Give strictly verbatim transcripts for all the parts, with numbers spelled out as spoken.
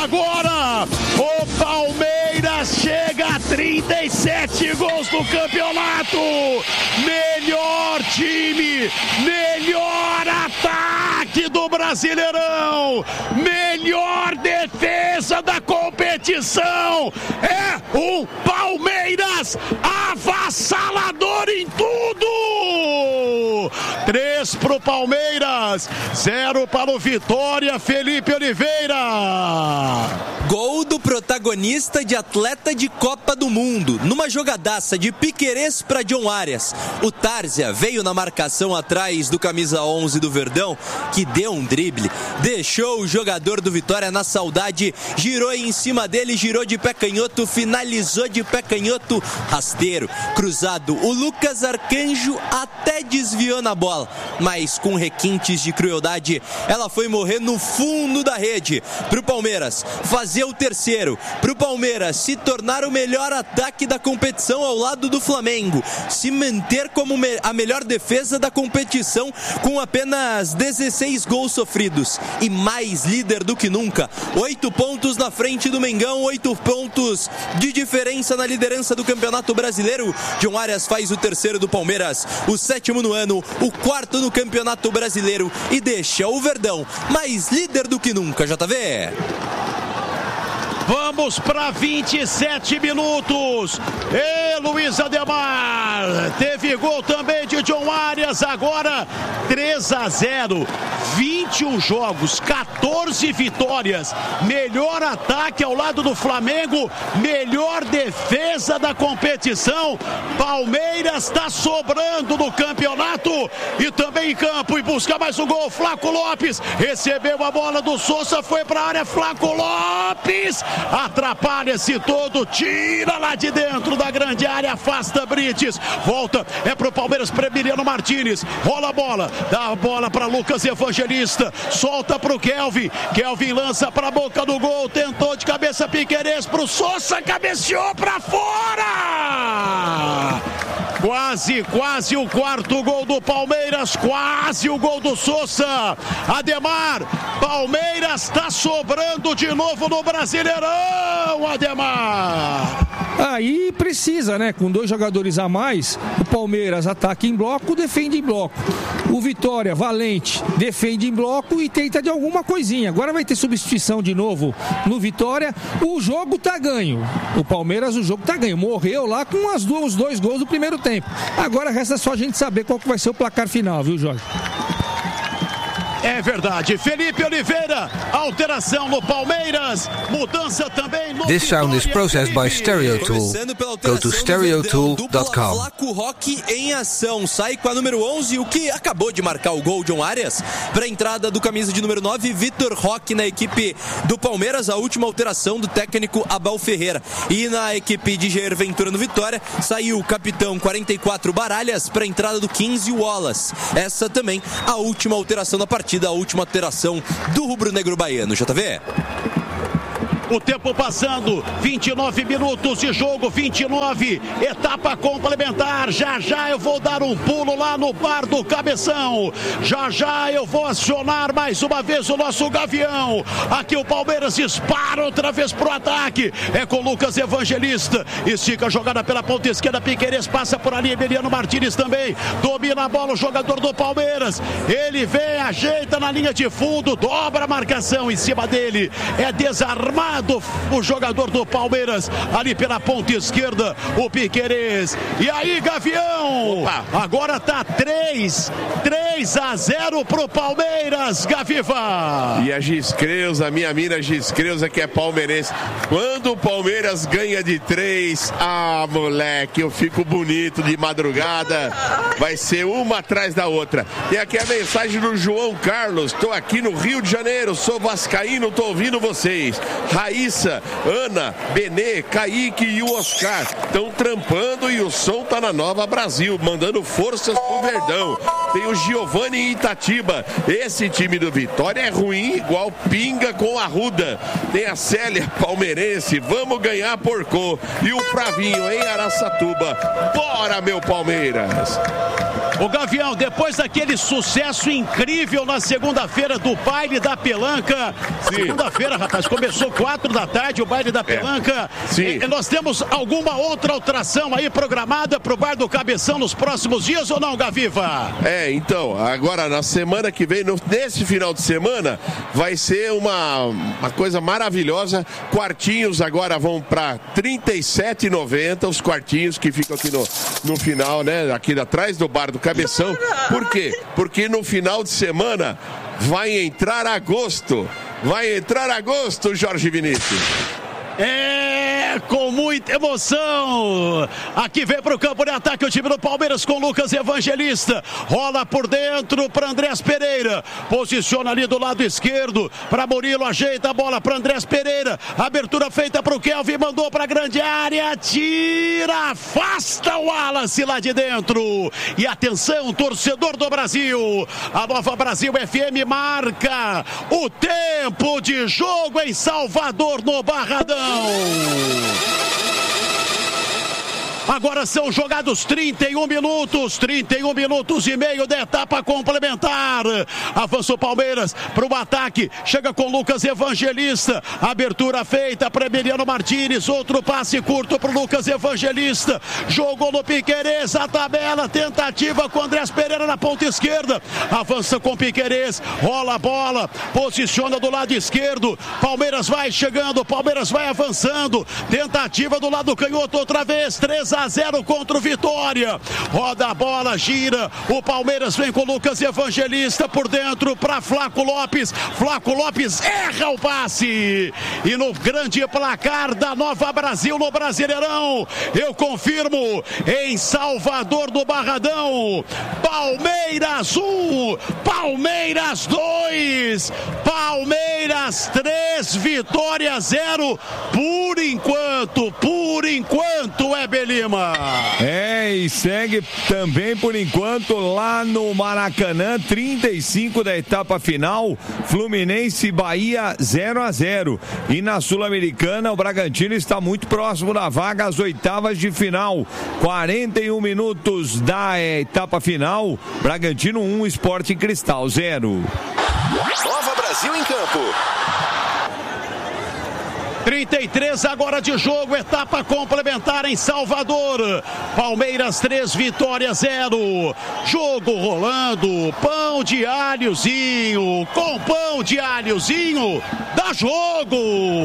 agora. O Palmeiras chega a trinta e sete gols no campeonato. Melhor time, melhor ataque do Brasileirão, melhor defesa da competição. É um Palmeiras avassalador em tudo. Três pro Palmeiras, zero para o Vitória. Felipe Oliveira. Gol do protagonista de atleta de Copa do Mundo, numa jogadaça de Piquerez para John Arias. O Tárzia veio na marcação atrás do camisa onze do Verdão, que deu um drible, deixou o jogador do Vitória na saudade, girou em cima dele, girou de pé canhoto, finalizou de pé canhoto, rasteiro, cruzado. O Lucas Arcanjo até desviou na bola, mas com requintes de crueldade, ela foi morrer no fundo da rede. Pro Palmeiras fazer o terceiro, pro Palmeiras se tornar o melhor ataque da competição ao lado do Flamengo, se manter como a melhor defesa da competição com apenas dezesseis gols sofridos e mais líder do que nunca. Oito pontos na frente do Mengão, oito pontos de diferença na liderança do Campeonato Brasileiro. John Arias faz o terceiro do Palmeiras, o sétimo no ano, o quarto no Campeonato Brasileiro e deixa o Verdão mais líder do que nunca, J V. Vamos para vinte e sete minutos. E Luiz Ademar teve gol também de John Arias. Agora três a zero. vinte e um jogos, quatorze vitórias. Melhor ataque ao lado do Flamengo. Melhor defesa da competição. Palmeiras está sobrando no campeonato. E também em campo. E busca mais um gol. Flaco Lopes recebeu a bola do Sousa. Foi para a área. Flaco Lopes atrapalha-se todo, tira lá de dentro da grande área, afasta Brites, volta, é pro Palmeiras, para Emiliano Martínez, rola a bola, dá a bola para Lucas Evangelista, solta pro Kelvin, Kelvin lança para a boca do gol, tentou de cabeça Piquerez pro Sousa, cabeceou para fora! Quase, quase o quarto gol do Palmeiras, quase o gol do Sousa. Ademar, Palmeiras está sobrando de novo no Brasileirão, Ademar. Aí precisa, né? Com dois jogadores a mais, o Palmeiras ataca em bloco, defende em bloco. O Vitória, valente, defende em bloco e tenta de alguma coisinha. Agora vai ter substituição de novo no Vitória. O jogo tá ganho. O Palmeiras, o jogo tá ganho. Morreu lá com as duas, os dois gols do primeiro tempo. Agora resta só a gente saber qual que vai ser o placar final, viu, Jorge? É verdade. Felipe Oliveira, alteração no Palmeiras, mudança também no This sound is processed by Stereotool. Go to stereotool dot com. Flaco Roque em ação, sai com a número onze, o que acabou de marcar o gol, John Arias, para a entrada do camisa de número nove, Vitor Roque na equipe do Palmeiras, a última alteração do técnico Abel Ferreira. E na equipe de Jair Ventura no Vitória, saiu o capitão quarenta e quatro Baralhas para a entrada do quinze Wallace. Essa também a última alteração da partida, a última alteração do rubro-negro baiano, J V. O tempo passando, vinte e nove minutos de jogo, vinte e nove, etapa complementar. Já já eu vou dar um pulo lá no bar do Cabeção. Já já eu vou acionar mais uma vez o nosso Gavião. Aqui o Palmeiras dispara outra vez pro ataque. É com o Lucas Evangelista. Estica a jogada pela ponta esquerda. Piquerez passa por ali. Emiliano Martínez também. Domina a bola o jogador do Palmeiras. Ele vem, ajeita na linha de fundo. Dobra a marcação em cima dele. É desarmado o jogador do Palmeiras, ali pela ponta esquerda, o Piquerez. E aí, Gavião, opa, agora tá três a zero pro Palmeiras, Gaviva. E a Giscreuza, minha mina Giscreuza, que é palmeirense, quando o Palmeiras ganha de três, ah, moleque, eu fico bonito de madrugada, vai ser uma atrás da outra. E aqui a mensagem do João Carlos: tô aqui no Rio de Janeiro, sou vascaíno, tô ouvindo vocês. Raíssa, Ana, Benê, Kaique e o Oscar estão trampando e o som tá na Nova Brasil, mandando forças pro Verdão. Tem o Giovanni Giovani e Itatiba. Esse time do Vitória é ruim, igual pinga com arruda. Tem a Célia palmeirense, vamos ganhar porcô. E o Fravinho em Araçatuba. Bora, meu Palmeiras! O Gavião, depois daquele sucesso incrível na segunda-feira do baile da Pelanca, segunda-feira, rapaz, começou quatro da tarde o baile da Pelanca. É. Sim. E nós temos alguma outra alteração aí programada pro Bar do Cabeção nos próximos dias ou não, Gaviva? É, então, agora na semana que vem, no, nesse final de semana, vai ser uma, uma coisa maravilhosa. Quartinhos agora vão para trinta e sete reais e noventa centavos, os quartinhos que ficam aqui no, no final, né, aqui atrás do Bar do Cabeção. Por quê? Porque no final de semana vai entrar agosto. Vai entrar agosto, Jorge Vinícius. É, com muita emoção. Aqui vem pro campo de ataque o time do Palmeiras com Lucas Evangelista. Rola por dentro para Andrés Pereira. Posiciona ali do lado esquerdo para Murilo. Ajeita a bola para Andrés Pereira. Abertura feita pro Kelvin. Mandou para grande área. Tira. Afasta o Wallace lá de dentro. E atenção, torcedor do Brasil. A Nova Brasil F M marca o tempo de jogo em Salvador, no Barradão. Agora são jogados trinta e um minutos, trinta e um minutos e meio da etapa complementar. Avança o Palmeiras para o ataque, chega com Lucas Evangelista, abertura feita para Emiliano Martins, outro passe curto para o Lucas Evangelista, jogou no Piquerez, a tabela, tentativa com Andrés Pereira na ponta esquerda, avança com Piquerez, rola a bola, posiciona do lado esquerdo, Palmeiras vai chegando, Palmeiras vai avançando, tentativa do lado canhoto outra vez, três a zero contra o Vitória. Roda a bola, gira. O Palmeiras vem com o Lucas Evangelista por dentro para Flaco Lopes. Flaco Lopes erra o passe. E no grande placar da Nova Brasil no Brasileirão, eu confirmo, em Salvador do Barradão, Palmeiras um, Palmeiras dois, Palmeiras três, Vitória zero. Por enquanto, por enquanto, é Belima. É, e segue também por enquanto lá no Maracanã, trinta e cinco da etapa final, Fluminense e Bahia zero a zero. E na Sul-Americana, o Bragantino está muito próximo da vaga às oitavas de final. quarenta e um minutos da etapa final, Bragantino um, Sporting Cristal zero. Nova Brasil em campo. trinta e três agora de jogo, etapa complementar em Salvador. Palmeiras três, Vitória zero. Jogo rolando, pão de alhozinho, com pão de alhozinho, dá jogo.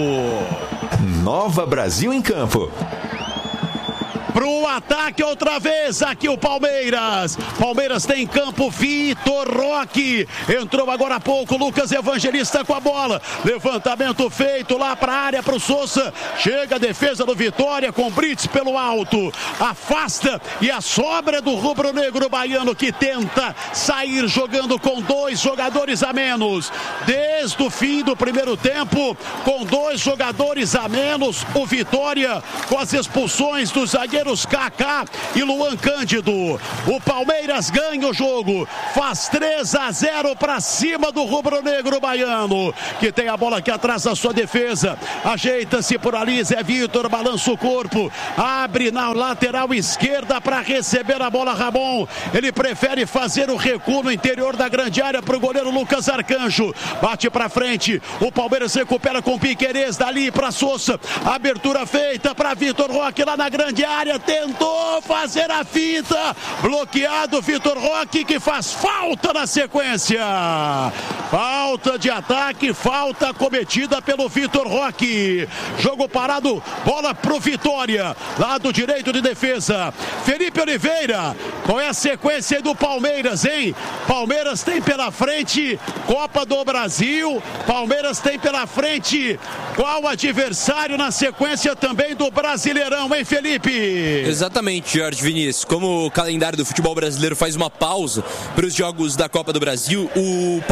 Nova Brasil em campo. Pro ataque outra vez, aqui o Palmeiras. Palmeiras tem em campo Vitor Roque. Entrou agora há pouco Lucas Evangelista com a bola. Levantamento feito lá para a área pro Sousa. Chega a defesa do Vitória com Brits pelo alto. Afasta e a sobra do rubro-negro baiano que tenta sair jogando com dois jogadores a menos. Desde o fim do primeiro tempo, com dois jogadores a menos, o Vitória com as expulsões dos zagueiros Kaká e Luan Cândido. O Palmeiras ganha o jogo, faz três a zero para cima do rubro-negro baiano, que tem a bola aqui atrás da sua defesa. Ajeita-se por ali, Zé Vitor balança o corpo, abre na lateral esquerda para receber a bola Ramon. Ele prefere fazer o recuo no interior da grande área para o goleiro Lucas Arcanjo. Bate para frente, o Palmeiras recupera com Piquerez dali para Sousa. Abertura feita para Vitor Roque lá na grande área. Tentou fazer a finta, bloqueado Vitor Roque, que faz falta na sequência. Falta de ataque, falta cometida pelo Vitor Roque. Jogo parado, bola pro Vitória, lado direito de defesa. Felipe Oliveira, qual é a sequência do Palmeiras, hein? Palmeiras tem pela frente Copa do Brasil, Palmeiras tem pela frente qual adversário na sequência também do Brasileirão, hein, Felipe? Exatamente, Jorge Vinícius. Como o calendário do futebol brasileiro faz uma pausa para os jogos da Copa do Brasil, o Palmeiras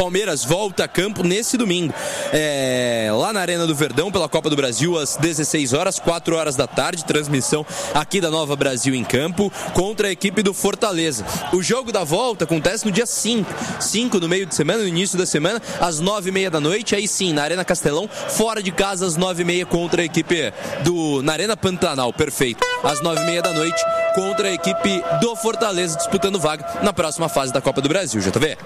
volta a campo nesse domingo, é, lá na Arena do Verdão, pela Copa do Brasil, às dezesseis horas, quatro horas da tarde, transmissão aqui da Nova Brasil em Campo, contra a equipe do Fortaleza. O jogo da volta acontece no dia cinco, cinco no meio de semana, no início da semana, às nove e meia da noite, aí sim, na Arena Castelão, fora de casa, às nove e meia, contra a equipe do... na Arena Pantanal, perfeito, às nove e meia da noite, contra a equipe do Fortaleza, disputando vaga na próxima fase da Copa do Brasil, J V.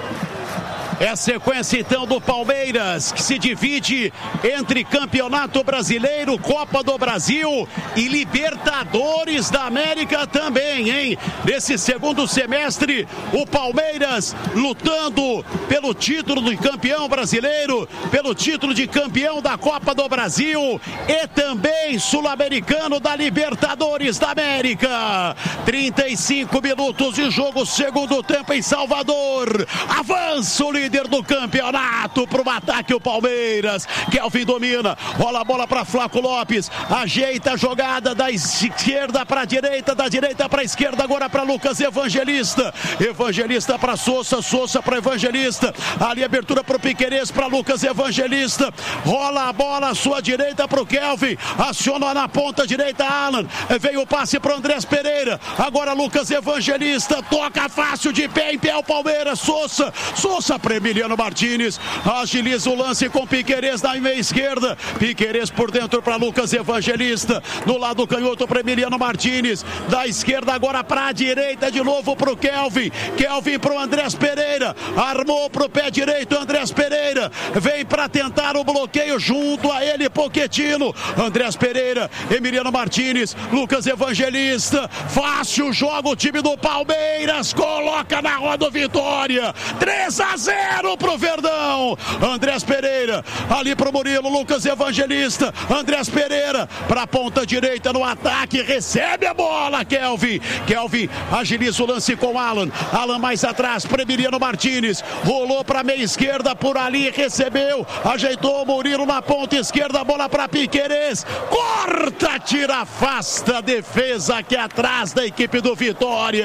É a sequência então do Palmeiras, que se divide entre Campeonato Brasileiro, Copa do Brasil e Libertadores da América também, hein? Nesse segundo semestre, o Palmeiras lutando pelo título de campeão brasileiro, pelo título de campeão da Copa do Brasil e também sul-americano da Libertadores da América. trinta e cinco minutos de jogo, segundo tempo em Salvador. Avança o líder do campeonato para o ataque o Palmeiras. Kelvin domina, rola a bola para Flaco Lopes, ajeita a jogada da esquerda para a direita, da direita para a esquerda, agora para Lucas Evangelista, Evangelista para Sousa, Sousa para Evangelista, ali abertura para o Piquerez, para Lucas Evangelista, rola a bola à sua direita para o Kelvin, aciona na ponta direita Alan, veio o passe para o Andrés Pereira, agora Lucas Evangelista, toca fácil de pé em pé o Palmeiras, Sousa, Sousa para Emiliano Martínez, agiliza o lance com Piquerez na meia esquerda, Piquerez por dentro para Lucas Evangelista, no lado canhoto para Emiliano Martínez, da esquerda agora para a direita de novo para o Kelvin, Kelvin para o Andrés Pereira, armou para o pé direito Andrés Pereira, vem para tentar o bloqueio junto a ele Pochettino, Andrés Pereira, Emiliano Martínez, Lucas Evangelista, fácil joga o time do Palmeiras, coloca na roda Vitória, três a zero pro Verdão, Andrés Pereira, ali pro Murilo, Lucas Evangelista, Andrés Pereira, pra ponta direita no ataque, recebe a bola, Kelvin, Kelvin agiliza o lance com Alan, Alan mais atrás, para Emiliano Martínez, rolou pra meia esquerda, por ali, recebeu, ajeitou o Murilo na ponta esquerda, bola pra Piquerez, corta, tira, afasta a defesa aqui atrás da equipe do Vitória,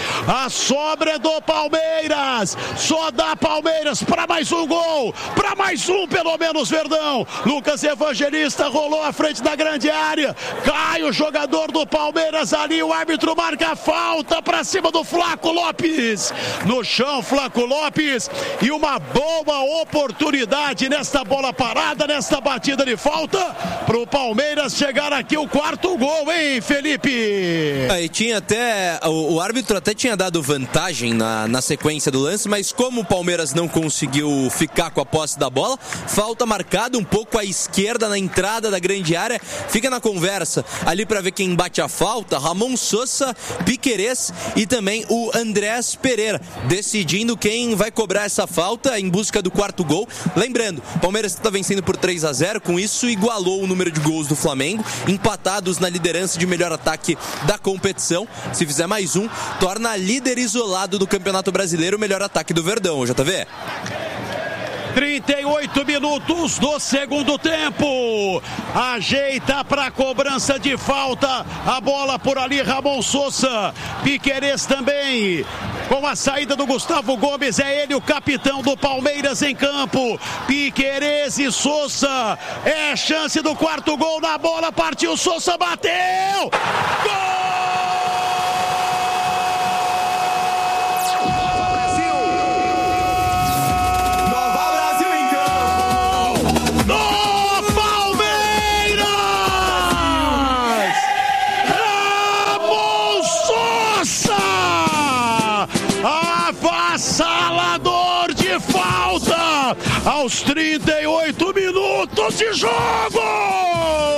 a sobra do Palmeiras, só dá Palmeiras para mais um gol, para mais um pelo menos Verdão, Lucas Evangelista rolou à frente da grande área, cai o jogador do Palmeiras ali, o árbitro marca a falta para cima do Flaco Lopes, no chão Flaco Lopes, e uma boa oportunidade nesta bola parada, nesta batida de falta, para o Palmeiras chegar aqui o quarto gol, hein, Felipe? Aí tinha até, o, o árbitro até tinha dado vantagem na, na sequência do lance, mas como o Palmeiras não conseguiu ficar com a posse da bola, falta marcada um pouco à esquerda na entrada da grande área, fica na conversa ali para ver quem bate a falta, Ramon Sousa, Piquerez e também o Andrés Pereira, decidindo quem vai cobrar essa falta em busca do quarto gol. Lembrando, o Palmeiras está vencendo por três a zero, com isso igualou o número de gols do Flamengo, empatados na liderança de melhor ataque da competição. Se fizer mais um, torna líder isolado do Campeonato Brasileiro o melhor ataque do Verdão, J V. trinta e oito minutos do segundo tempo, ajeita para a cobrança de falta, a bola por ali, Ramon Sousa, Piquerez também, com a saída do Gustavo Gomes, é ele o capitão do Palmeiras em campo, Piquerez e Sousa, é chance do quarto gol na bola, partiu Sousa, bateu, gol! Avassalador de falta aos trinta e oito minutos de jogo!